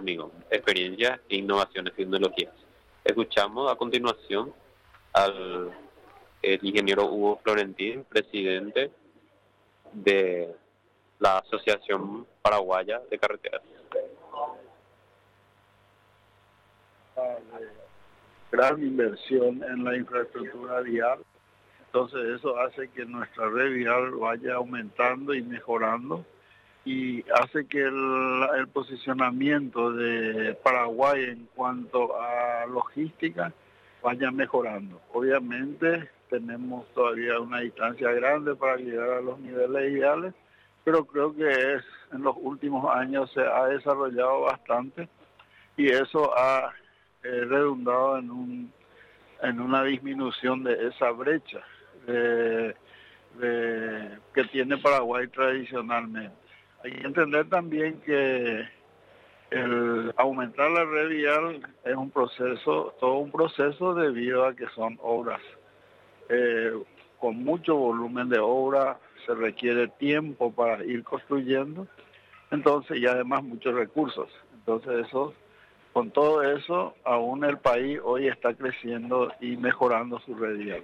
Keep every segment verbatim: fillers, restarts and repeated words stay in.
Hormigón, experiencia e innovaciones y tecnologías. Escuchamos a continuación al el ingeniero Hugo Florentín, presidente de la Asociación Paraguaya de Carreteras. Gran inversión en la infraestructura vial, entonces eso hace que nuestra red vial vaya aumentando y mejorando y hace que el, el posicionamiento de Paraguay en cuanto a logística vaya mejorando. Obviamente tenemos todavía una distancia grande para llegar a los niveles ideales, pero creo que es en los últimos años se ha desarrollado bastante y eso ha eh, redundado en un en una disminución de esa brecha de, de, que tiene Paraguay tradicionalmente. Hay que entender también que el aumentar la red vial es un proceso, todo un proceso debido a que son obras eh, con mucho volumen de obra, se requiere tiempo para ir construyendo, entonces y además muchos recursos. Entonces eso, con todo eso, aún el país hoy está creciendo y mejorando su red vial.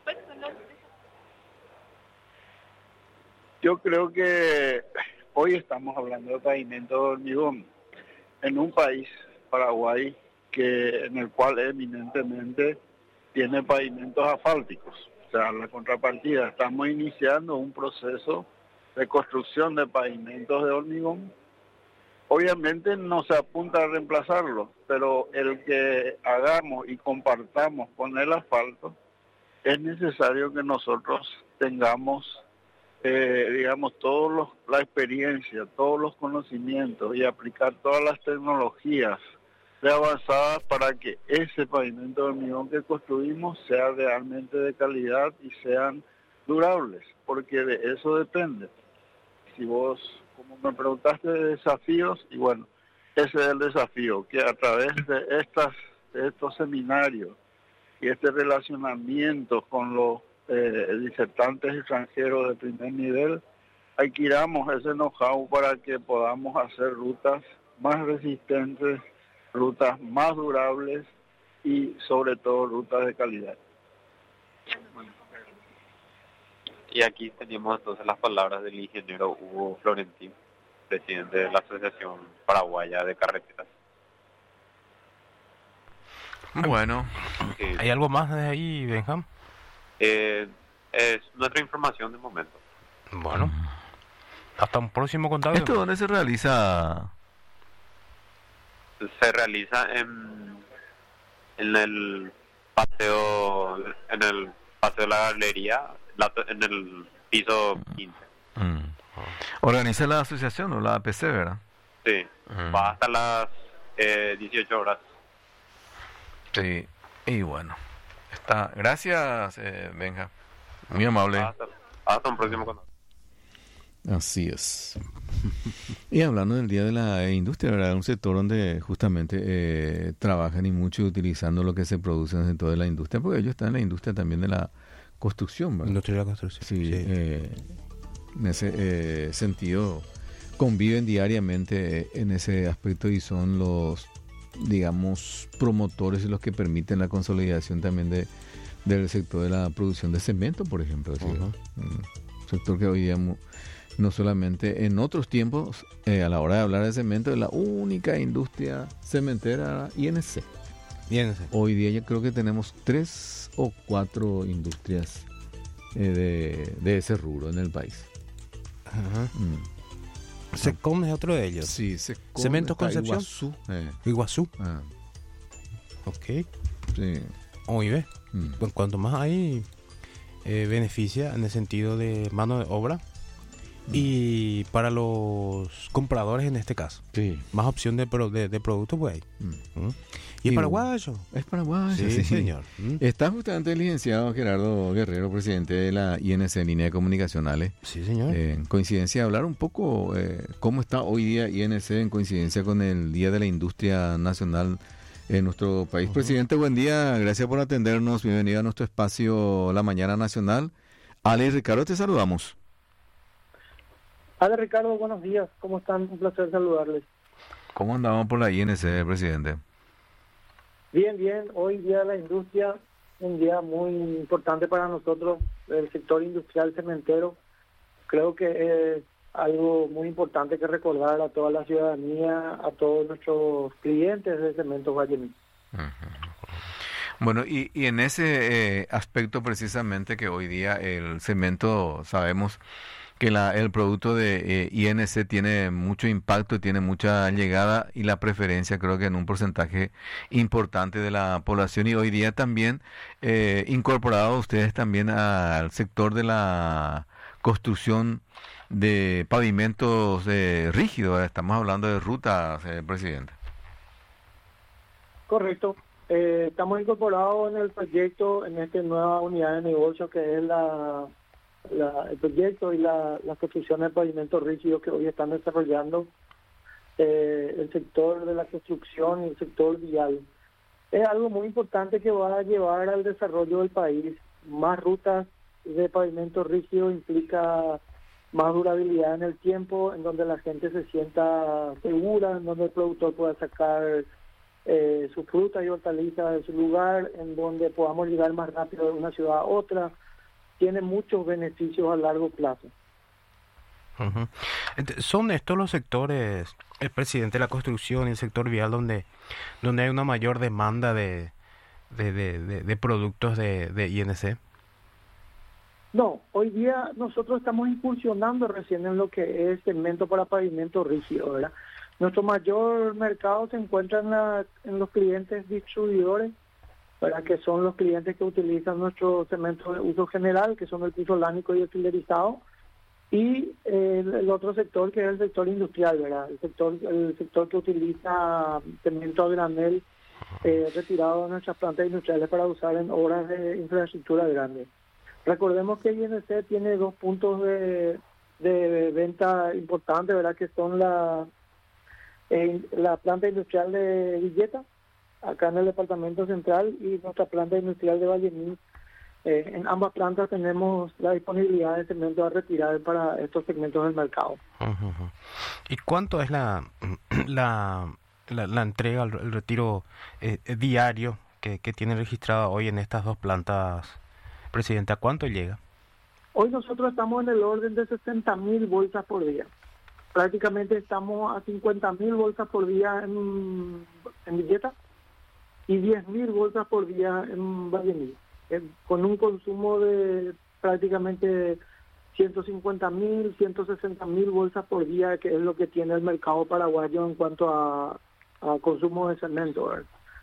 Yo creo que hoy estamos hablando de pavimento de hormigón en un país, Paraguay, que en el cual eminentemente tiene pavimentos asfálticos. O sea, la contrapartida, estamos iniciando un proceso de construcción de pavimentos de hormigón. Obviamente no se apunta a reemplazarlo, pero el que hagamos y compartamos con el asfalto, es necesario que nosotros tengamos, eh, digamos, todos los, la experiencia, todos los conocimientos y aplicar todas las tecnologías de avanzadas para que ese pavimento de hormigón que construimos sea realmente de calidad y sean durables, porque de eso depende. Si vos, como me preguntaste de desafíos, y bueno, ese es el desafío, que a través de, estas, de estos seminarios y este relacionamiento con los eh, disertantes extranjeros de primer nivel, adquiramos ese know-how para que podamos hacer rutas más resistentes, rutas más durables y sobre todo rutas de calidad. Y aquí tenemos entonces las palabras del ingeniero Hugo Florentín, presidente de la Asociación Paraguaya de Carreteras. Bueno, Eh, ¿Hay algo más de ahí, Benjam? eh, es nuestra información de momento. Bueno, hasta un próximo contacto. ¿esto dónde se realiza? Se realiza en, en el paseo, en el paseo de la galería, la, en el piso quince. Mm. Organiza la asociación o la A P C, ¿verdad? Sí, Mm. va hasta las eh, dieciocho horas. Sí, y bueno, está. Gracias, eh, Benja. Muy amable. Hasta, hasta un próximo contacto. Así es. Y hablando del Día de la Industria, ¿verdad? Un sector donde justamente eh, trabajan y mucho utilizando lo que se produce en el sector de la industria, porque ellos están en la industria también de la construcción, ¿verdad? Industria de la construcción. Sí, Sí. eh, en ese eh, sentido conviven diariamente en ese aspecto y son los, digamos, promotores y los que permiten la consolidación también de del sector de la producción de cemento, por ejemplo. Es decir, Ujú. un sector que hoy día mu- no solamente en otros tiempos, eh, a la hora de hablar de cemento, es la única industria cementera I N C. Bien, sí. Hoy día yo creo que tenemos tres o cuatro industrias eh, de, de ese rubro en el país. Ajá. Mm. Secom es otro de ellos. Sí, se Cemento está Concepción. Iguazú, eh, Iguazú. ah, Ok. sí. Muy bien. Mm. Pues cuanto más hay, eh, beneficia en el sentido de mano de obra y para los compradores en este caso. Sí. Más opción de, pro- de, de producto pues hay. Mm. ¿Mm? Y es Y- paraguayo. Es paraguayo, Sí, sí. señor. ¿Mm? Está justamente el licenciado Gerardo Guerrero, presidente de la I N C, Línea de Comunicacionales. Sí, señor. Eh, en coincidencia, hablar un poco eh, cómo está hoy día I N C en coincidencia con el Día de la Industria Nacional en nuestro país. Ujú. Presidente, buen día, gracias por atendernos, bienvenido a nuestro espacio La Mañana Nacional. Ale y Ricardo, te saludamos. Ale, Ricardo, buenos días, ¿cómo están? Un placer saludarles. ¿Cómo andamos por la I N C, presidente? Bien, bien. Hoy día la industria, un día muy importante para nosotros, el sector industrial cementero. Creo que es algo muy importante que recordar a toda la ciudadanía, a todos nuestros clientes de Cementos Vallemí. Bueno, y, y en ese eh, aspecto precisamente que hoy día el cemento, sabemos que la, el producto de eh, I N C tiene mucho impacto, tiene mucha llegada y la preferencia creo que en un porcentaje importante de la población, y hoy día también eh, incorporado ustedes también al sector de la construcción de pavimentos eh, rígidos. Estamos hablando de rutas, eh, presidente. Correcto. Eh, estamos incorporados en el proyecto, en esta nueva unidad de negocio que es la, la el proyecto y la, la construcción de pavimentos rígidos que hoy están desarrollando eh, el sector de la construcción y el sector vial. Es algo muy importante que va a llevar al desarrollo del país. Más rutas de pavimento rígido implica más durabilidad en el tiempo, en donde la gente se sienta segura, en donde el productor pueda sacar eh, su fruta y hortalizas de su lugar, en donde podamos llegar más rápido de una ciudad a otra. Tiene muchos beneficios a largo plazo. Uh-huh. ¿Son estos los sectores, el presidente, la construcción y el sector vial, donde donde hay una mayor demanda de de, de, de, de productos de, de I N C? No, hoy día nosotros estamos incursionando recién en lo que es cemento para pavimento rígido, ¿verdad? Nuestro mayor mercado se encuentra en, la, en los clientes distribuidores, ¿verdad? Que son los clientes que utilizan nuestro cemento de uso general, que son el pusolánico y el filerizado, y eh, el, el otro sector que es el sector industrial, ¿verdad? El sector, el sector que utiliza cemento a granel eh, retirado de nuestras plantas industriales para usar en obras de infraestructura grande. Recordemos que I N C tiene dos puntos de, de venta importantes, ¿verdad? Que son la eh, la planta industrial de Villeta, acá en el departamento central, y nuestra planta industrial de Vallemí. Eh, en ambas plantas tenemos la disponibilidad de cemento a retirar para estos segmentos del mercado. Uh-huh. ¿Y cuánto es la la, la, la entrega, el, el retiro eh, diario que, que tiene registrado hoy en estas dos plantas, presidente? ¿A cuánto llega? Hoy nosotros estamos en el orden de sesenta mil bolsas por día. Prácticamente estamos a cincuenta mil bolsas por día en, en Villeta y diez mil bolsas por día en Vallemí, eh, con un consumo de prácticamente ciento cincuenta mil, ciento sesenta mil bolsas por día, que es lo que tiene el mercado paraguayo en cuanto a, a consumo de cemento, ¿verdad?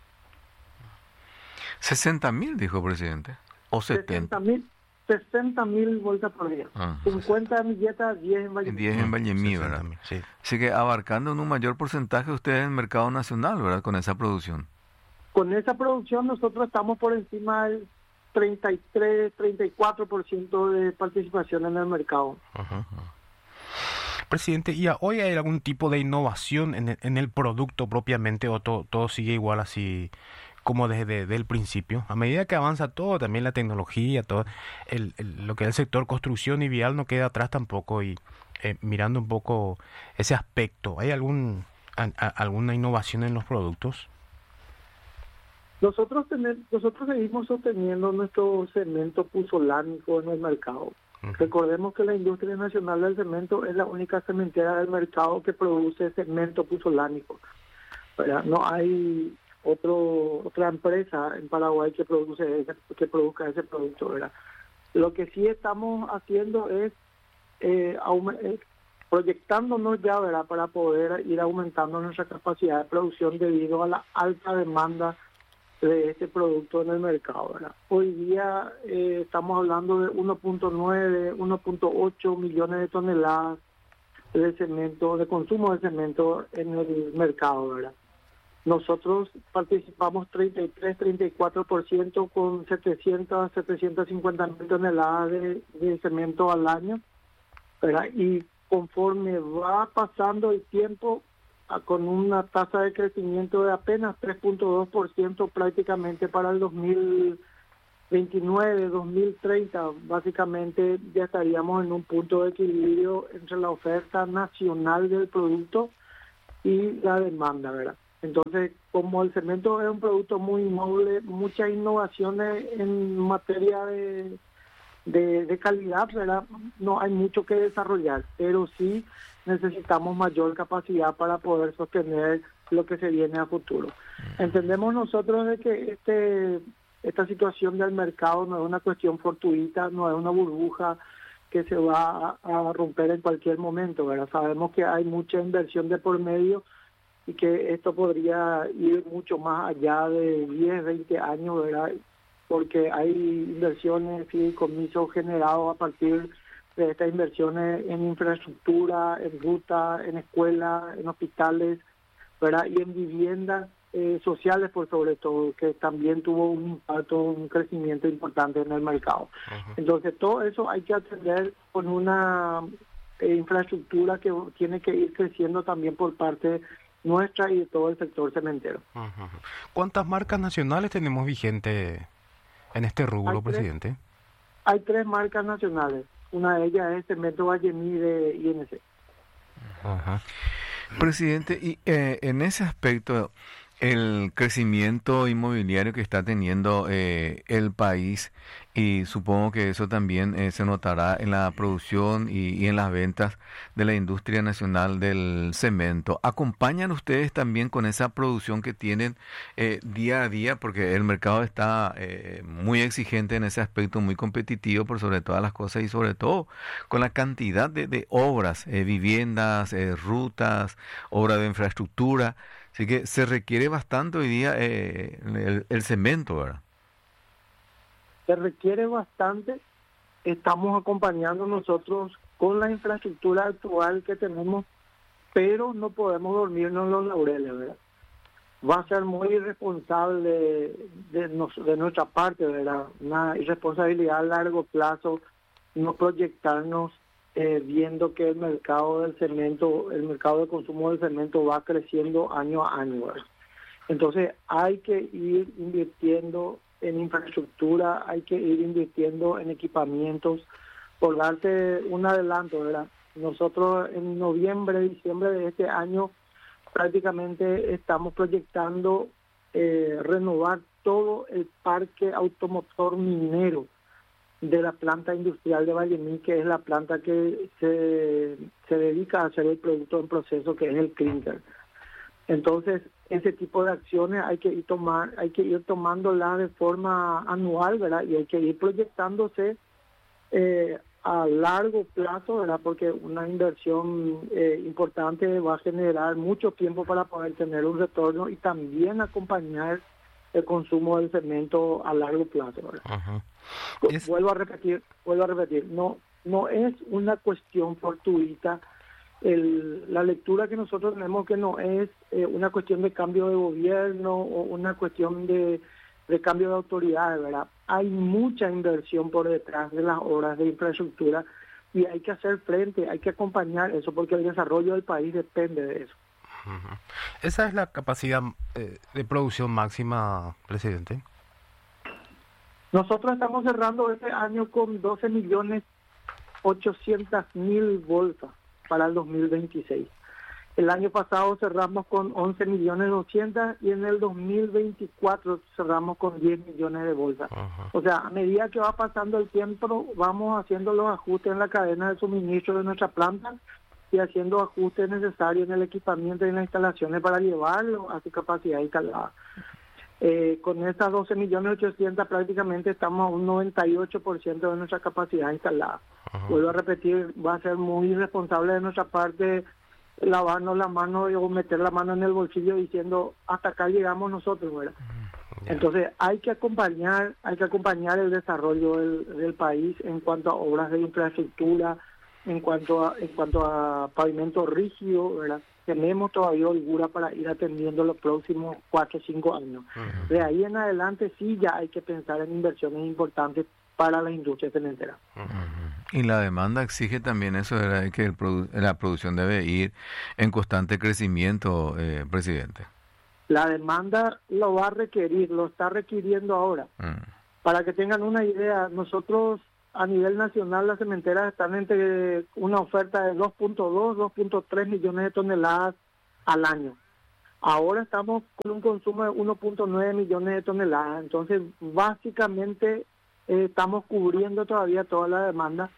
sesenta mil, dijo presidente. ¿O setenta? sesenta mil bolsas por día. Ah, cincuenta en Villeta, diez en Vallemí. diez en Vallemí, ¿verdad? Sí. Así que abarcando en un mayor porcentaje ustedes en el mercado nacional, ¿verdad? Con esa producción. Con esa producción nosotros estamos por encima del treinta y tres, treinta y cuatro por ciento de participación en el mercado. Ajá. Presidente, ¿y hoy hay algún tipo de innovación en el, en el producto propiamente, o to, todo sigue igual así como desde el principio? A medida que avanza todo, también la tecnología, todo el, el, lo que es el sector construcción y vial no queda atrás tampoco, y eh, mirando un poco ese aspecto, ¿hay algún a, a, alguna innovación en los productos? Nosotros tener, nosotros seguimos sosteniendo nuestro cemento pusolánico en el mercado. Uh-huh. Recordemos que la industria nacional del cemento es la única cementera del mercado que produce cemento pusolánico, ¿verdad? No hay otro otra empresa en Paraguay que produce ese, que produzca ese producto, ¿verdad? Lo que sí estamos haciendo es eh, aument- eh, proyectándonos ya, ¿verdad? Para poder ir aumentando nuestra capacidad de producción debido a la alta demanda de este producto en el mercado, ¿verdad? Hoy día eh, estamos hablando de uno punto nueve, uno punto ocho millones de toneladas de cemento, de consumo de cemento en el mercado, ¿verdad? Nosotros participamos treinta y tres, treinta y cuatro por ciento con setecientas, setecientas cincuenta mil toneladas de, de cemento al año, ¿verdad? Y conforme va pasando el tiempo, a, con una tasa de crecimiento de apenas tres punto dos por ciento prácticamente para el dos mil veintinueve, dos mil treinta, básicamente ya estaríamos en un punto de equilibrio entre la oferta nacional del producto y la demanda, ¿verdad? Entonces, como el cemento es un producto muy noble, muchas innovaciones en materia de, de, de calidad, ¿verdad? No hay mucho que desarrollar, pero sí necesitamos mayor capacidad para poder sostener lo que se viene a futuro. Entendemos nosotros de que este esta situación del mercado no es una cuestión fortuita, no es una burbuja que se va a, a romper en cualquier momento, ¿verdad? Sabemos que hay mucha inversión de por medio y que esto podría ir mucho más allá de diez, veinte años, ¿verdad? Porque hay inversiones, fideicomisos generados a partir de estas inversiones en infraestructura, en ruta, en escuelas, en hospitales, ¿verdad? Y en viviendas eh, sociales, por sobre todo, que también tuvo un impacto, un crecimiento importante en el mercado. Uh-huh. Entonces, todo eso hay que atender con una eh, infraestructura que tiene que ir creciendo también por parte nuestra y de todo el sector cementero. Uh-huh. ¿Cuántas marcas nacionales tenemos vigentes en este rubro, hay tres, presidente? Hay tres marcas nacionales. Una de ellas es Cemento Vallemí de I N C. Ajá. Presidente, y eh, en ese aspecto, el crecimiento inmobiliario que está teniendo eh, el país, y supongo que eso también eh, se notará en la producción y, y en las ventas de la industria nacional del cemento. ¿Acompañan ustedes también con esa producción que tienen eh, día a día? Porque el mercado está eh, muy exigente en ese aspecto, muy competitivo por sobre todas las cosas y sobre todo con la cantidad de, de obras, eh, viviendas, eh, rutas, obras de infraestructura. Así que se requiere bastante hoy día eh, el, el cemento, ¿verdad? Se requiere bastante. Estamos acompañando nosotros con la infraestructura actual que tenemos, pero no podemos dormirnos en los laureles, ¿verdad? Va a ser muy irresponsable de, de, nos, de nuestra parte, ¿verdad? Una irresponsabilidad a largo plazo, no proyectarnos Eh, viendo que el mercado del cemento, el mercado de consumo del cemento va creciendo año a año, ¿verdad? Entonces hay que ir invirtiendo en infraestructura, hay que ir invirtiendo en equipamientos. Por darte un adelanto, ¿verdad? Nosotros en noviembre, diciembre de este año prácticamente estamos proyectando eh, renovar todo el parque automotor minero de la planta industrial de Vallemí, que es la planta que se, se dedica a hacer el producto en proceso, que es el clinker. Entonces, ese tipo de acciones hay que ir tomar, hay que ir tomándolas de forma anual, ¿verdad? Y hay que ir proyectándose eh, a largo plazo, ¿verdad? Porque una inversión eh, importante va a generar mucho tiempo para poder tener un retorno y también acompañar el consumo del cemento a largo plazo, ¿verdad? Uh-huh. Es... Vuelvo a repetir, vuelvo a repetir, no, no es una cuestión fortuita. El, la lectura que nosotros tenemos que no es eh, una cuestión de cambio de gobierno o una cuestión de, de cambio de autoridades, ¿verdad? Hay mucha inversión por detrás de las obras de infraestructura y hay que hacer frente, hay que acompañar eso porque el desarrollo del país depende de eso. Uh-huh. ¿Esa es la capacidad eh, de producción máxima, presidente? Nosotros estamos cerrando este año con doce millones ochocientos mil bolsas para el dos mil veintiséis. El año pasado cerramos con once millones doscientos y en el dos mil veinticuatro cerramos con diez millones de bolsas. Uh-huh. O sea, a medida que va pasando el tiempo, vamos haciendo los ajustes en la cadena de suministro de nuestra planta y haciendo ajustes necesarios en el equipamiento y en las instalaciones para llevarlo a su capacidad instalada. Eh, con esas doce millones ochocientos prácticamente estamos a un noventa y ocho por ciento de nuestra capacidad instalada. Uh-huh. Vuelvo a repetir, va a ser muy irresponsable de nuestra parte lavarnos la mano o meter la mano en el bolsillo diciendo hasta acá llegamos nosotros, ¿verdad? Uh-huh. Yeah. Entonces hay que acompañar, hay que acompañar el desarrollo del, del país en cuanto a obras de infraestructura, en cuanto a, en cuanto a pavimento rígido, ¿verdad? Tenemos todavía holgura para ir atendiendo los próximos cuatro o cinco años. Uh-huh. De ahí en adelante sí ya hay que pensar en inversiones importantes para la industria cementera. Uh-huh. Y la demanda exige también eso, ¿verdad? Que el produ- la producción debe ir en constante crecimiento, eh, presidente. La demanda lo va a requerir, lo está requiriendo ahora. Uh-huh. Para que tengan una idea, nosotros a nivel nacional las cementeras están entre una oferta de dos punto dos, dos punto tres millones de toneladas al año. Ahora estamos con un consumo de uno punto nueve millones de toneladas, entonces básicamente eh, estamos cubriendo todavía toda la demanda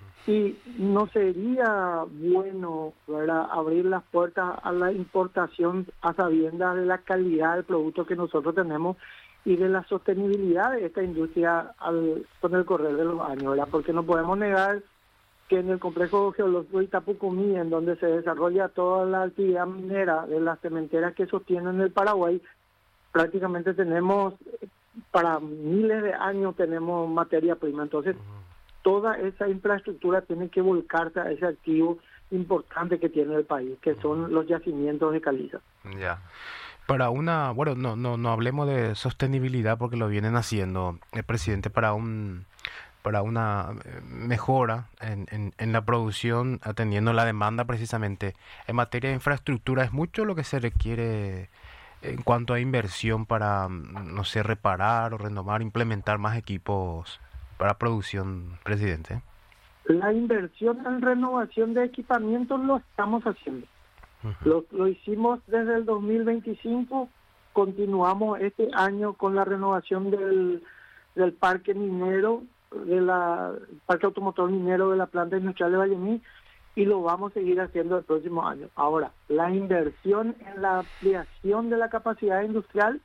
y no sería bueno, ¿verdad?, abrir las puertas a la importación a sabiendas de la calidad del producto que nosotros tenemos y de la sostenibilidad de esta industria al, con el correr de los años, ¿verdad? Porque no podemos negar que en el complejo geológico de Itapúcuní, en donde se desarrolla toda la actividad minera de las cementeras que sostienen el Paraguay, prácticamente tenemos, para miles de años tenemos materia prima. Entonces, toda esa infraestructura tiene que volcarse a ese activo importante que tiene el país, que son los yacimientos de caliza. Ya. Para una, bueno, no, no, no hablemos de sostenibilidad porque lo vienen haciendo el presidente para un... para una mejora en, en, en la producción, atendiendo la demanda precisamente. En materia de infraestructura, ¿es mucho lo que se requiere en cuanto a inversión para, no sé, reparar o renovar, implementar más equipos para producción, presidente? La inversión en renovación de equipamientos lo estamos haciendo. Uh-huh. Lo, lo hicimos desde el dos mil veinticinco, continuamos este año con la renovación del, del parque minero, de la parque automotor minero de la planta industrial de Vallemí, y lo vamos a seguir haciendo el próximo año. Ahora, la inversión en la ampliación de la capacidad industrial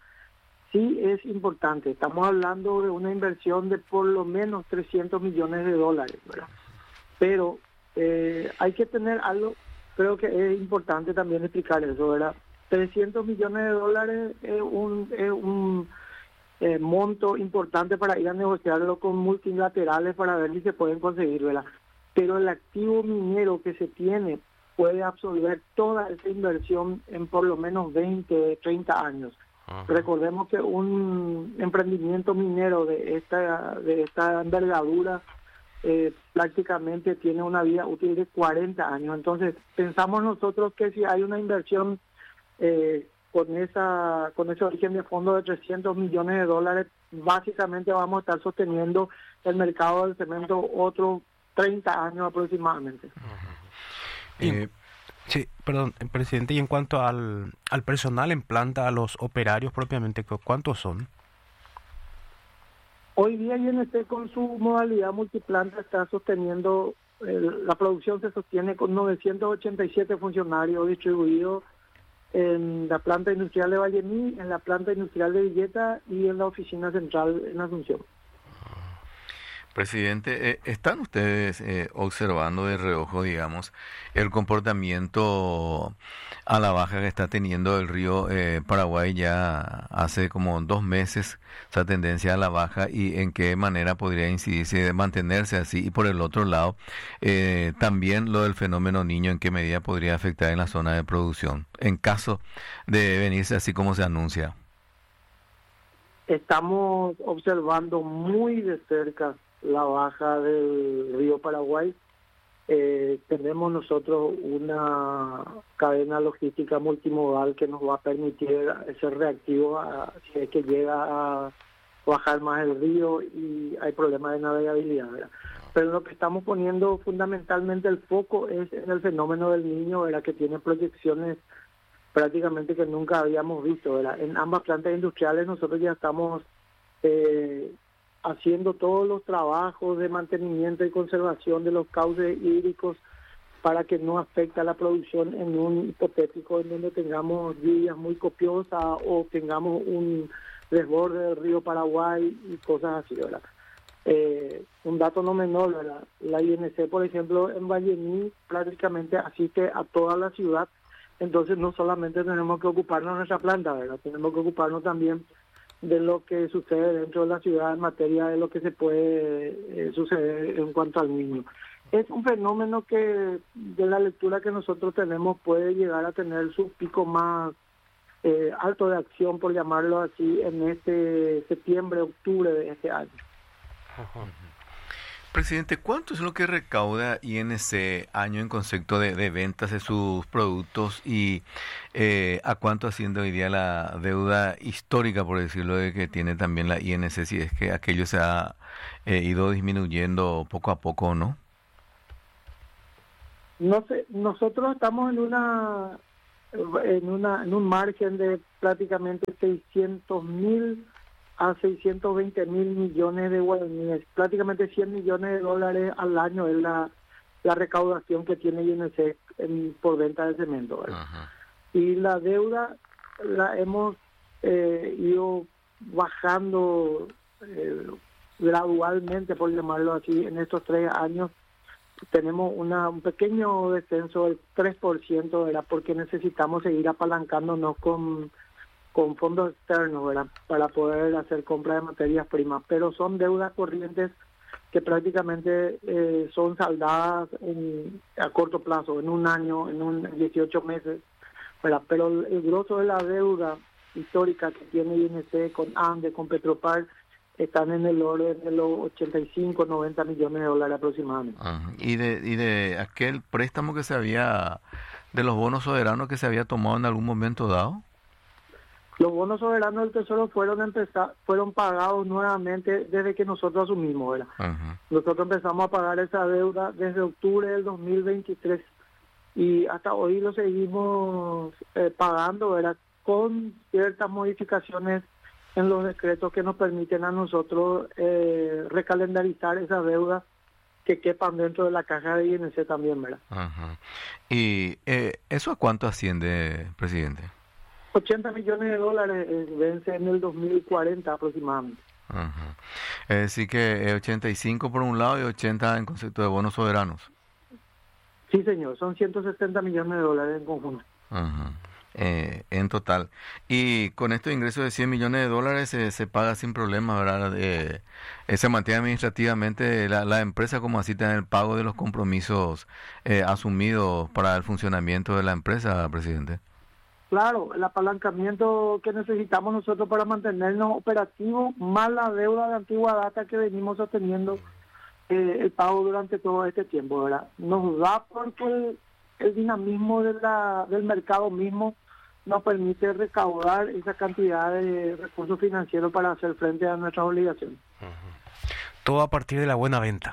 sí es importante. Estamos hablando de una inversión de por lo menos trescientos millones de dólares, ¿verdad? Pero eh, hay que tener algo, creo que es importante también explicar eso, ¿verdad? trescientos millones de dólares es un... Es un Eh, monto importante para ir a negociarlo con multilaterales para ver si se pueden conseguir, ¿verdad? Pero el activo minero que se tiene puede absorber toda esa inversión en por lo menos veinte, treinta años. Uh-huh. Recordemos que un emprendimiento minero de esta de esta envergadura eh, prácticamente tiene una vida útil de cuarenta años. Entonces, pensamos nosotros que si hay una inversión eh, con esa con ese origen de fondo de trescientos millones de dólares, básicamente vamos a estar sosteniendo el mercado del cemento otros treinta años aproximadamente. Uh-huh. Y, eh, sí, perdón, presidente, y en cuanto al, al personal en planta, a los operarios propiamente, ¿cuántos son? Hoy día I N C con su modalidad multiplanta está sosteniendo, eh, la producción se sostiene con novecientos ochenta y siete funcionarios distribuidos en la planta industrial de Vallemí, en la planta industrial de Villeta y en la oficina central en Asunción. Presidente, eh, ¿están ustedes eh, observando de reojo, digamos, el comportamiento a la baja que está teniendo el río eh, Paraguay ya hace como dos meses, esa tendencia a la baja, y en qué manera podría incidirse, mantenerse así? Y por el otro lado, eh, también lo del fenómeno Niño, ¿en qué medida podría afectar en la zona de producción, en caso de venirse así como se anuncia? Estamos observando muy de cerca la baja del río Paraguay. Eh, tenemos nosotros una cadena logística multimodal que nos va a permitir ser reactivo a, si es que llega a bajar más el río y hay problemas de navegabilidad, ¿verdad? Pero lo que estamos poniendo fundamentalmente el foco es en el fenómeno del Niño, ¿verdad?, que tiene proyecciones prácticamente que nunca habíamos visto, ¿verdad? En ambas plantas industriales nosotros ya estamos eh, haciendo todos los trabajos de mantenimiento y conservación de los cauces hídricos para que no afecte a la producción en un hipotético en donde tengamos lluvias muy copiosas o tengamos un desborde del río Paraguay y cosas así, ¿verdad? Eh, un dato no menor, ¿verdad? La I N C, por ejemplo, en Vallemí prácticamente asiste a toda la ciudad, entonces no solamente tenemos que ocuparnos de nuestra planta, ¿verdad? Tenemos que ocuparnos también de lo que sucede dentro de la ciudad en materia de lo que se puede eh, suceder en cuanto al Niño. Es un fenómeno que, de la lectura que nosotros tenemos, puede llegar a tener su pico más eh, alto de acción, por llamarlo así, en este septiembre, octubre de este año. Uh-huh. Presidente, ¿cuánto es lo que recauda I N C año en concepto de, de ventas de sus productos y eh, a cuánto asciende hoy día la deuda histórica, por decirlo, de que tiene también la I N C, si es que aquello se ha eh, ido disminuyendo poco a poco o no? No sé, nosotros estamos en una en una en un margen de prácticamente seiscientos mil a seiscientos veinte mil millones de guaraníes, prácticamente cien millones de dólares al año es la, la recaudación que tiene I N C en, por venta de cemento. Y la deuda la hemos eh, ido bajando eh, gradualmente, por llamarlo así, en estos tres años. Tenemos una, un pequeño descenso del tres por ciento, ¿verdad? Porque necesitamos seguir apalancándonos con, con fondos externos, ¿verdad? Para poder hacer compra de materias primas. Pero son deudas corrientes que prácticamente eh, son saldadas en, a corto plazo, en un año, en, un, en dieciocho meses, ¿verdad? Pero el, el grosso de la deuda histórica que tiene I N C con ANDE, con Petropar, están en el orden de los ochenta y cinco, noventa millones de dólares aproximadamente. Uh-huh. Y de y de aquel préstamo que se había, de los bonos soberanos que se había tomado en algún momento dado. Los bonos soberanos del Tesoro fueron empezar, fueron pagados nuevamente desde que nosotros asumimos, ¿verdad? Uh-huh. Nosotros empezamos a pagar esa deuda desde octubre del dos mil veintitrés y hasta hoy lo seguimos eh, pagando, ¿verdad? Con ciertas modificaciones en los decretos que nos permiten a nosotros eh, recalendarizar esas deudas que quepan dentro de la caja de I N C también, ¿verdad? Uh-huh. ¿Y eh, eso a cuánto asciende, presidente? ochenta millones de dólares eh, vence en el dos mil cuarenta aproximadamente. Uh-huh. Es decir que ochenta y cinco por un lado y ochenta en concepto de bonos soberanos. Sí, señor, son ciento setenta millones de dólares en conjunto. Uh-huh. Eh, en total. Y con estos ingresos de cien millones de dólares eh, se paga sin problema, ¿verdad? Eh, eh, se mantiene administrativamente la, la empresa, como así tiene el pago de los compromisos eh, asumidos para el funcionamiento de la empresa, presidente. Claro, el apalancamiento que necesitamos nosotros para mantenernos operativos, más la deuda de antigua data que venimos sosteniendo eh, el pago durante todo este tiempo, ¿verdad? Nos da porque el, el dinamismo de la, del mercado mismo nos permite recaudar esa cantidad de recursos financieros para hacer frente a nuestras obligaciones. Uh-huh. Todo a partir de la buena venta.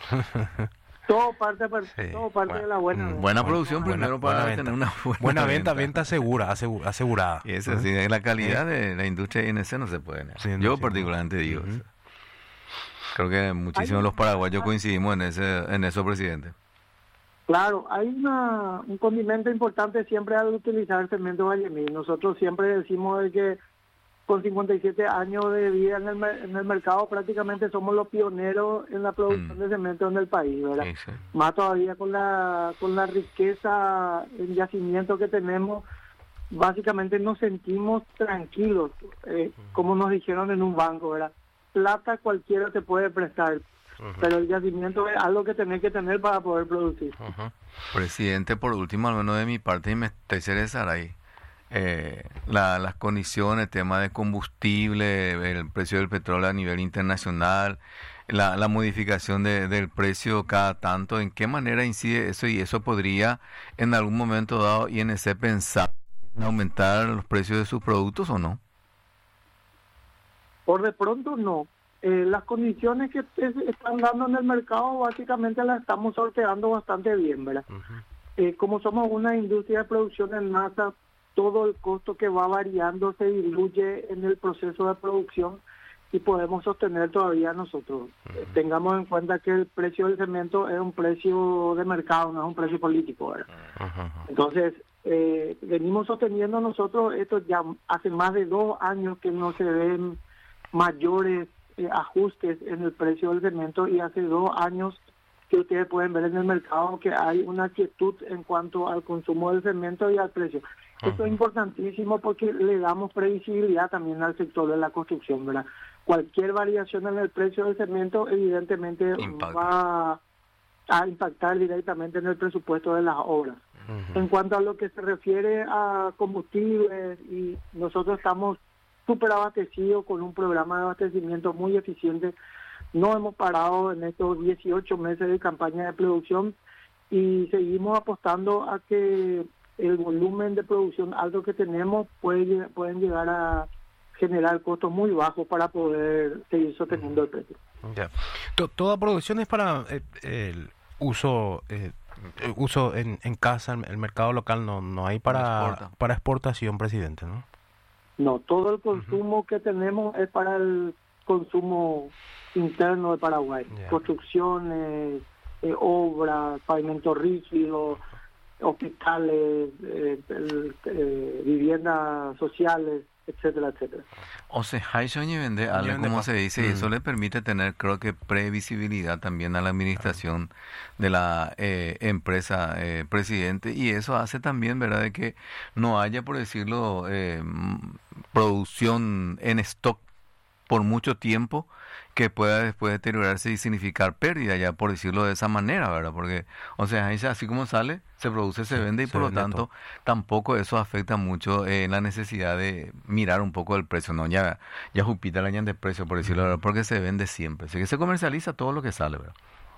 Todo parte, sí, todo parte bueno, de la buena venta. Buena producción buena, primero buena, para buena tener una buena, buena venta. venta. Venta segura, asegura, asegurada. Y eso, uh-huh. sí, la calidad de la industria I N C no se puede negar. Sí, no, Yo sí, particularmente no. digo uh-huh. eso. Creo que muchísimos de los paraguayos coincidimos en ese en eso, presidente. Claro, hay una, un condimento importante siempre al utilizar cemento Vallemil. Nosotros siempre decimos de que con cincuenta y siete años de vida en el, en el mercado prácticamente somos los pioneros en la producción mm. de cemento en el país, ¿verdad? Sí, sí. Más todavía con la con la riqueza en yacimiento que tenemos, básicamente nos sentimos tranquilos, eh, como nos dijeron en un banco, ¿verdad? Plata cualquiera te puede prestar, uh-huh. pero el yacimiento es algo que tenés que tener para poder producir. Uh-huh. Presidente, por último, al menos de mi parte, me interesará ahí. Eh, la, las condiciones, tema de combustible, el precio del petróleo a nivel internacional, la, la modificación de, del precio cada tanto, ¿en qué manera incide eso? Y eso podría en algún momento dado I N C pensar en aumentar los precios de sus productos o no? Por de pronto no. Eh, las condiciones que te están dando en el mercado básicamente las estamos sorteando bastante bien, ¿verdad? Uh-huh. Eh, como somos una industria de producción en masa, todo el costo que va variando se diluye en el proceso de producción y podemos sostener todavía nosotros. Uh-huh. Tengamos en cuenta que el precio del cemento es un precio de mercado, no es un precio político, ¿verdad? Uh-huh. Entonces, eh, venimos sosteniendo nosotros, esto ya hace más de dos años que no se ven mayores eh, ajustes en el precio del cemento y hace dos años que ustedes pueden ver en el mercado que hay una quietud en cuanto al consumo del cemento y al precio. Uh-huh. Esto es importantísimo porque le damos previsibilidad también al sector de la construcción, ¿verdad? Cualquier variación en el precio del cemento evidentemente Impact. va a impactar directamente en el presupuesto de las obras. Uh-huh. En cuanto a lo que se refiere a combustibles, y nosotros estamos súper abastecidos con un programa de abastecimiento muy eficiente. No hemos parado en estos dieciocho meses de campaña de producción y seguimos apostando a que el volumen de producción alto que tenemos puede, pueden llegar a generar costos muy bajos para poder seguir sosteniendo el precio. Ya. Toda producción es para eh, el uso eh, uso en, en casa, el mercado local no no hay para para exportación, presidente, ¿no? No, todo el consumo uh-huh. que tenemos es para el consumo interno de Paraguay. Yeah. Construcciones, eh, obras, pavimento rígido, hospitales, eh, el, eh, viviendas sociales, etcétera, etcétera. O sea, hay y vende algo, como se dice, y eso le permite tener, creo que, previsibilidad también a la administración de la eh, empresa, eh, presidente, y eso hace también, ¿verdad?, de que no haya, por decirlo, eh, producción en stock por mucho tiempo que pueda después deteriorarse y significar pérdida, ya por decirlo de esa manera, ¿verdad? Porque, o sea, así como sale, se produce, se vende, y por lo tanto todo. Tampoco eso afecta mucho en eh, la necesidad de mirar un poco el precio, ¿no? Ya, ya Jupiter la de precio, por decirlo, ¿verdad? Porque se vende siempre, así que se comercializa todo lo que sale, ¿verdad?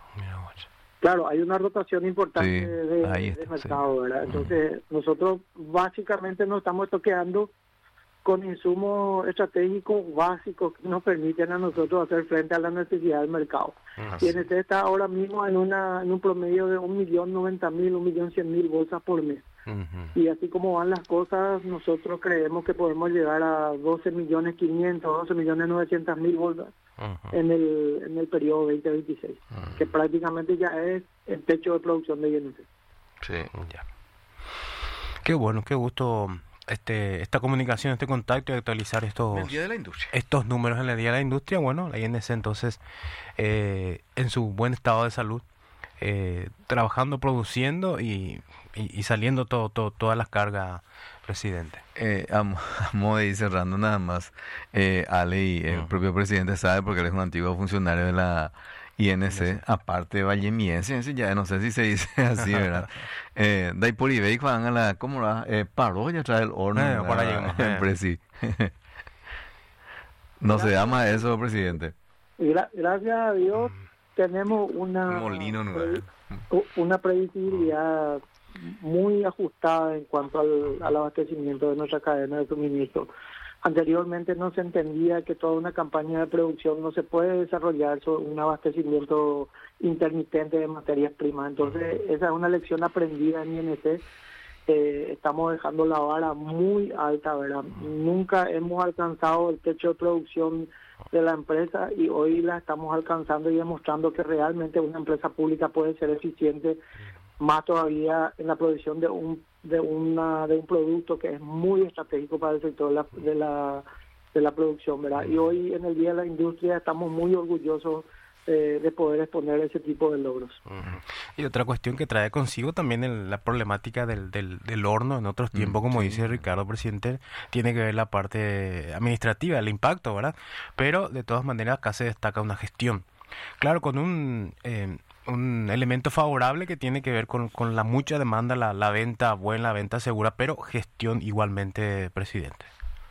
Claro, hay una rotación importante sí, de, de está, mercado, sí. ¿verdad? Entonces, uh-huh. nosotros básicamente nos estamos toqueando con insumos estratégicos básicos que nos permiten a nosotros hacer frente a la necesidad del mercado. Uh-huh. Y N T está ahora mismo en una en un promedio de un millón noventa mil, un millón cien mil bolsas por mes. Uh-huh. Y así como van las cosas, nosotros creemos que podemos llegar a doce millones quinientos, doce millones novecientos mil bolsas uh-huh. en el en el periodo veinte veintiséis, uh-huh. que prácticamente ya es el techo de producción de N T. Sí, ya. Qué bueno, qué gusto. Este, esta comunicación, este contacto y actualizar estos el Día de la Industria. estos números en el Día de la Industria. Bueno, la I N C entonces eh, en su buen estado de salud, eh, trabajando, produciendo y, y, y saliendo todo, todo todas las cargas, presidente. Eh, a, a modo de ir cerrando nada más, eh, Ale y el uh-huh. propio presidente sabe, porque él es un antiguo funcionario de la I N C, aparte de vallemiense, ya no sé si se dice así, ¿verdad? eh, Dai por Ibey, van a la, ¿cómo va? Eh, paró ya trae el horno. Eh, para allá, eh. Presi. No se llama eso, presidente. Gra- gracias a Dios tenemos una molino nuevo. Una previsibilidad muy ajustada en cuanto al, al abastecimiento de nuestra cadena de suministro. Anteriormente no se entendía que toda una campaña de producción no se puede desarrollar sobre un abastecimiento intermitente de materias primas. Entonces, esa es una lección aprendida en I N C. Eh, estamos dejando la vara muy alta, ¿verdad? Nunca hemos alcanzado el techo de producción de la empresa y hoy la estamos alcanzando y demostrando que realmente una empresa pública puede ser eficiente, más todavía en la producción de un de una de un producto que es muy estratégico para el sector de la de la, de la producción, ¿verdad? Y hoy en el Día de la Industria estamos muy orgullosos eh, de poder exponer ese tipo de logros. Uh-huh. Y otra cuestión que trae consigo también el, la problemática del, del, del horno en otros tiempos, uh-huh. como sí. dice Ricardo, presidente, tiene que ver la parte administrativa, el impacto, ¿verdad? Pero de todas maneras acá se destaca una gestión. Claro, con un eh, un elemento favorable que tiene que ver con, con la mucha demanda, la, la venta buena, la venta segura, pero gestión igualmente, presidente.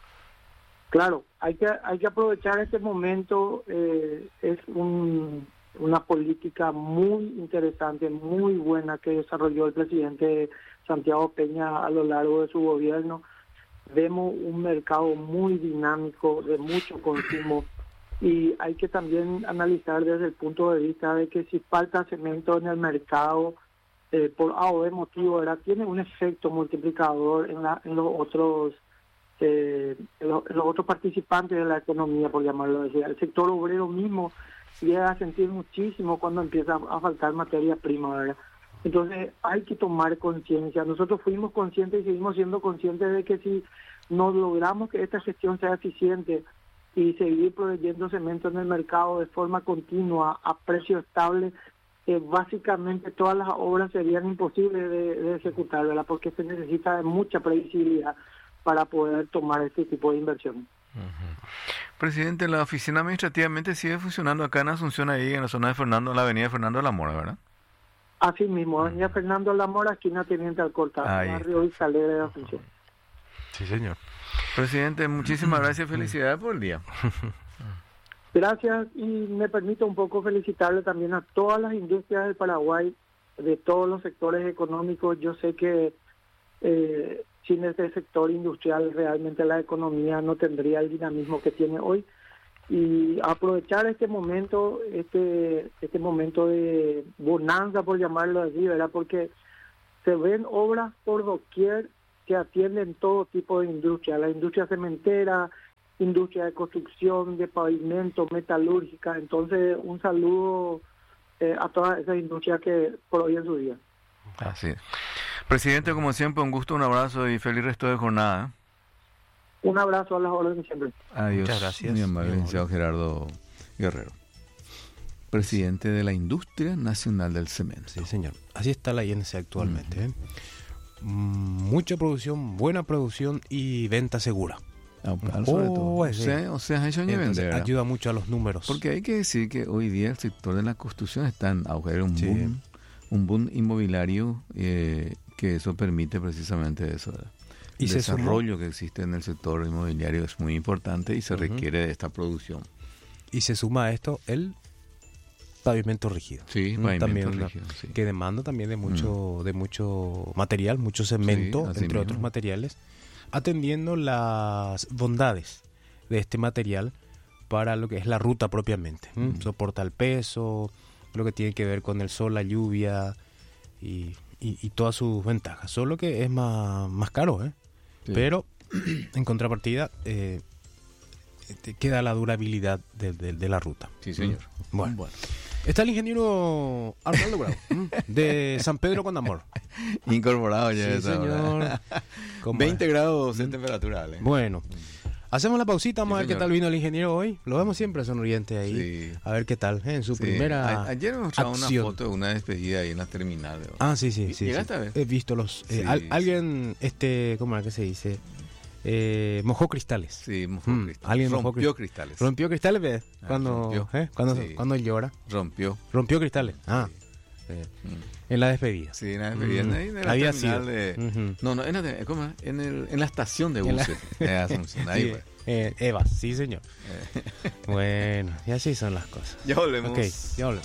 Claro, hay que hay que aprovechar este momento, eh, es un, una política muy interesante, muy buena que desarrolló el presidente Santiago Peña a lo largo de su gobierno. Vemos un mercado muy dinámico, de mucho consumo, y hay que también analizar desde el punto de vista de que si falta cemento en el mercado, eh, por A o B motivo, ¿verdad?, tiene un efecto multiplicador en, la, en los otros eh, en los, en los otros participantes de la economía, por llamarlo así. El sector obrero mismo llega a sentir muchísimo cuando empieza a faltar materia prima, ¿verdad? Entonces hay que tomar conciencia. Nosotros fuimos conscientes y seguimos siendo conscientes de que si no logramos que esta gestión sea eficiente y seguir proveyendo cemento en el mercado de forma continua, a precio estable, eh, básicamente todas las obras serían imposibles de, de ejecutar, ¿verdad? Porque se necesita de mucha previsibilidad para poder tomar este tipo de inversiones. Uh-huh. Presidente, la oficina administrativamente sigue funcionando acá en Asunción, ahí en la zona de Fernando, la avenida Fernando de la Mora, ¿verdad? Así mismo, avenida uh-huh. Fernando de la Mora, esquina Teniente Alcorta, barrio Isalera de Asunción. Sí, señor. Presidente, muchísimas gracias, felicidades por el día. Gracias, y me permito un poco felicitarle también a todas las industrias del Paraguay, de todos los sectores económicos. Yo sé que eh, sin ese sector industrial realmente la economía no tendría el dinamismo que tiene hoy, y aprovechar este momento, este este momento de bonanza, por llamarlo así, ¿verdad? Porque se ven obras por doquier que atienden todo tipo de industria, la industria cementera, industria de construcción, de pavimento, metalúrgica. Entonces, un saludo eh, a todas esas industrias que por hoy en su día. Así es. Presidente, como siempre, un gusto, un abrazo y feliz resto de jornada. Un abrazo a las órdenes siempre. Adiós. Muchas gracias. Mi amable licenciado Gerardo Guerrero, presidente de la Industria Nacional del Cemento. Sí, señor. Así está la I N C actualmente. Uh-huh. ¿eh? Mucha producción, buena producción y venta segura. Ah, sobre oh, todo. O sea, o sea, eso ni vender. Ayuda mucho a los números. Porque hay que decir que hoy día el sector de la construcción está en auge, un sí. boom, un boom inmobiliario eh, que eso permite precisamente eso. ¿verdad? El y desarrollo que existe en el sector inmobiliario es muy importante y se uh-huh. requiere de esta producción. Y se suma a esto el pavimento rígido. Sí, pavimento también rígido, una, sí. Que demanda también de mucho, mm. de mucho material, mucho cemento, sí, entre mismo. Otros materiales, atendiendo las bondades de este material para lo que es la ruta propiamente. Mm. Soporta el peso, lo que tiene que ver con el sol, la lluvia y, y, y todas sus ventajas. Solo que es más, más caro, ¿eh? Sí. Pero en contrapartida eh, te queda la durabilidad de, de, de la ruta. Sí, señor. Mm. Bueno. bueno. Está el ingeniero Arnaldo Grau, de San Pedro Condamor. Incorporado ya. Sí, señor. veinte grados de temperatura. ¿eh? Bueno, hacemos la pausita, vamos sí, a ver señor. Qué tal vino el ingeniero hoy. Lo vemos siempre sonriente ahí. Sí. A ver qué tal, ¿eh? En su sí. primera. A- ayer nos mostraba una foto de una despedida ahí en la terminal. ¿verdad? Ah, sí, sí. sí ¿Llegaste sí. a ver? He visto los. Eh, sí, al, alguien, este, ¿cómo era que se dice? Eh, mojó cristales. Sí, mojó mm, cristales. Alguien rompió mojó cristales. Rompió cristales, ¿ves? Ah, cuando, rompió. ¿eh? cuando, sí. cuando él llora. Rompió. Rompió cristales. Ah. Sí. Eh, mm. En la despedida. Sí, en la despedida. Mm. En la Había terminal sido. de... Uh-huh. No, no, en la, ¿cómo es? En, el, en la estación de buses. La... Asunción. Ahí, sí. pues. eh, Eva, sí, señor. Bueno, y así son las cosas. Ya volvemos. Ok, ya volvemos.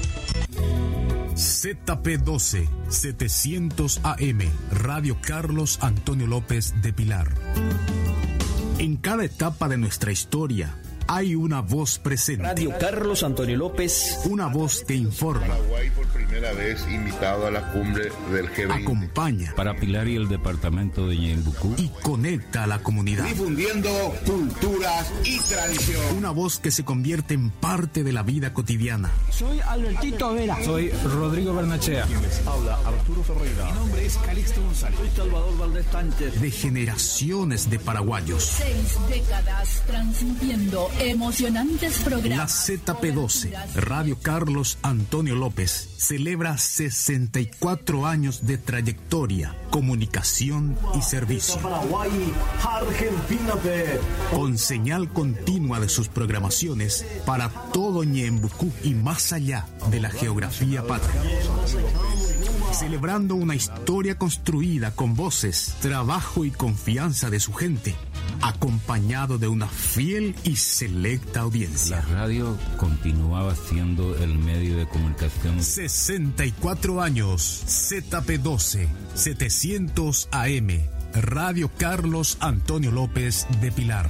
Z P doce, setecientos A M, Radio Carlos Antonio López de Pilar. En cada etapa de nuestra historia hay una voz presente. Radio Carlos Antonio López. Una voz que informa. Paraguay por primera vez invitado a la cumbre del G veinte. Acompaña. Para Pilar y el departamento de Ñembucú. Y conecta a la comunidad. Difundiendo culturas y tradición. Una voz que se convierte en parte de la vida cotidiana. Soy Albertito Vera. Soy Rodrigo Bernachea. Quien les habla, Arturo Ferreira. Mi nombre es Calixto González. Soy Salvador Valdés Sánchez. De generaciones de paraguayos. Seis décadas transmitiendo emocionantes programas. La Z P doce, Radio Carlos Antonio López, celebra sesenta y cuatro años de trayectoria, comunicación y servicio. Paraguay, Argentina. Con señal continua de sus programaciones para todo Ñembucú y más allá de la geografía patria. Celebrando una historia construida con voces, trabajo y confianza de su gente, acompañado de una fiel y selecta audiencia. La radio continuaba siendo el medio de comunicación. sesenta y cuatro años, Z P doce, setecientos A M, Radio Carlos Antonio López de Pilar.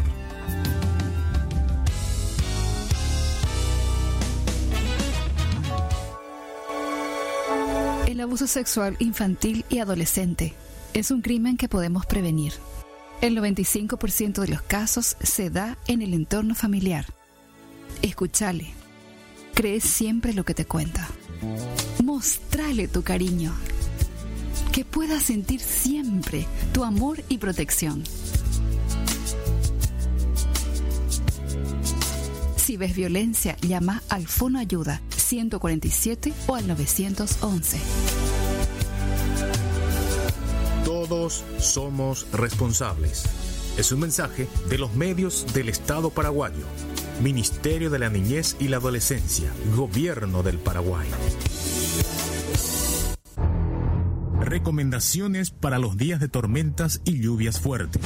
El abuso sexual infantil y adolescente es un crimen que podemos prevenir. El noventa y cinco por ciento de los casos se da en el entorno familiar. Escúchale. Cree siempre lo que te cuenta. Mostrale tu cariño. Que pueda sentir siempre tu amor y protección. Si ves violencia, llama al Fono Ayuda ciento cuarenta y siete o al nueve once. Todos somos responsables. Es un mensaje de los medios del Estado paraguayo. Ministerio de la Niñez y la Adolescencia. Gobierno del Paraguay. Recomendaciones para los días de tormentas y lluvias fuertes.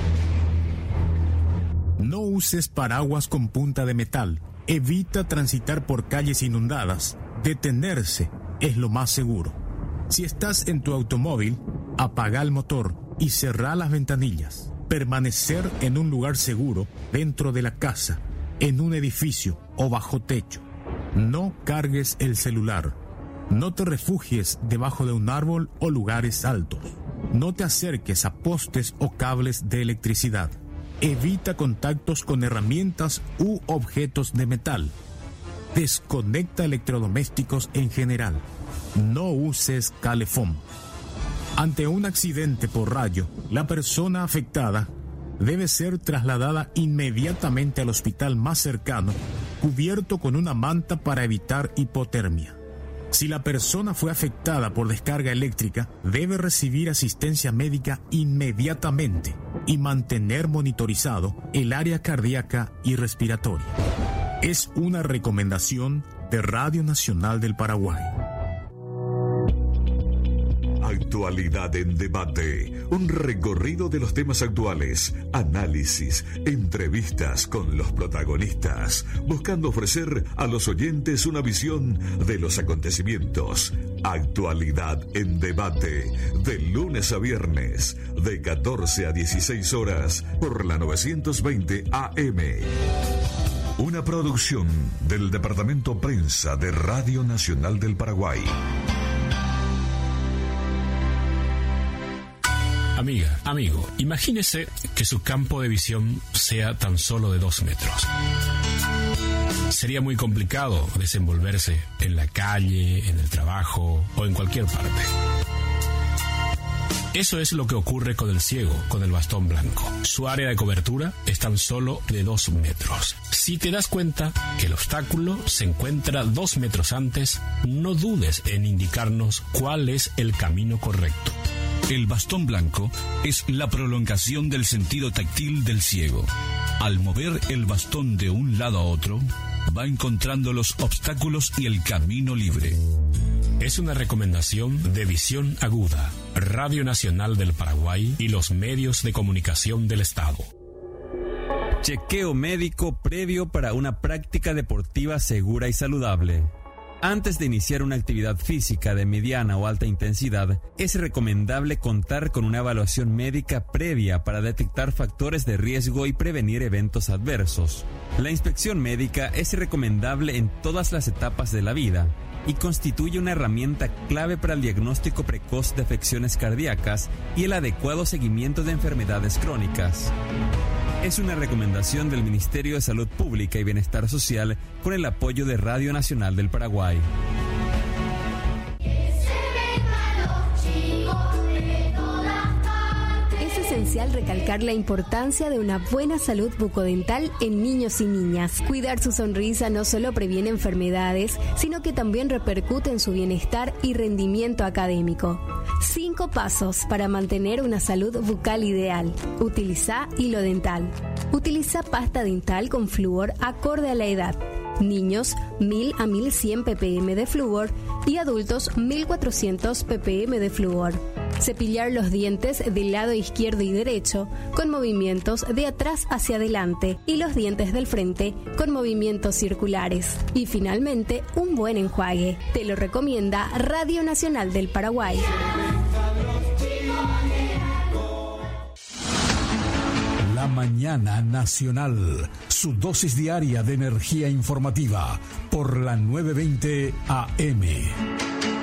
No uses paraguas con punta de metal. Evita transitar por calles inundadas. Detenerse es lo más seguro. Si estás en tu automóvil, apaga el motor y cerrá las ventanillas. Permanecer en un lugar seguro dentro de la casa en un edificio o bajo techo. No cargues el celular. No te refugies debajo de un árbol o lugares altos. No te acerques a postes o cables de electricidad. Evita contactos con herramientas u objetos de metal. Desconecta electrodomésticos en general. No uses calefón. Ante un accidente por rayo, la persona afectada debe ser trasladada inmediatamente al hospital más cercano, cubierto con una manta para evitar hipotermia. Si la persona fue afectada por descarga eléctrica, debe recibir asistencia médica inmediatamente y mantener monitorizado el área cardíaca y respiratoria. Es una recomendación de Radio Nacional del Paraguay. Actualidad en debate, un recorrido de los temas actuales, análisis, entrevistas con los protagonistas, buscando ofrecer a los oyentes una visión de los acontecimientos. Actualidad en debate, de lunes a viernes, de catorce a dieciséis horas, por la novecientos veinte A M. Una producción del Departamento Prensa de Radio Nacional del Paraguay. Amiga, amigo, imagínese que su campo de visión sea tan solo de dos metros. Sería muy complicado desenvolverse en la calle, en el trabajo o en cualquier parte. Eso es lo que ocurre con el ciego, con el bastón blanco. Su área de cobertura es tan solo de dos metros. Si te das cuenta que el obstáculo se encuentra dos metros antes, no dudes en indicarnos cuál es el camino correcto. El bastón blanco es la prolongación del sentido táctil del ciego. Al mover el bastón de un lado a otro, va encontrando los obstáculos y el camino libre. Es una recomendación de Visión Aguda, Radio Nacional del Paraguay y los medios de comunicación del Estado. Chequeo médico previo para una práctica deportiva segura y saludable. Antes de iniciar una actividad física de mediana o alta intensidad, es recomendable contar con una evaluación médica previa para detectar factores de riesgo y prevenir eventos adversos. La inspección médica es recomendable en todas las etapas de la vida y constituye una herramienta clave para el diagnóstico precoz de afecciones cardíacas y el adecuado seguimiento de enfermedades crónicas. Es una recomendación del Ministerio de Salud Pública y Bienestar Social con el apoyo de Radio Nacional del Paraguay. Es esencial recalcar la importancia de una buena salud bucodental en niños y niñas. Cuidar su sonrisa no solo previene enfermedades, sino que también repercute en su bienestar y rendimiento académico. Cinco pasos para mantener una salud bucal ideal. Utiliza hilo dental. Utiliza pasta dental con flúor acorde a la edad. Niños, mil a mil cien ppm de flúor y adultos, mil cuatrocientos ppm de flúor. Cepillar los dientes del lado izquierdo y derecho con movimientos de atrás hacia adelante y los dientes del frente con movimientos circulares. Y finalmente, un buen enjuague. Te lo recomienda Radio Nacional del Paraguay. La Mañana Nacional, su dosis diaria de energía informativa por la novecientos veinte A M.